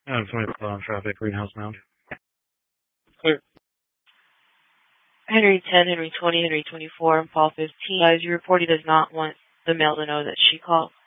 20 on traffic, greenhouse mound. Clear. Henry 10, Henry 20, Henry 24, and Paul 15. You report he does not want the male to know that she called.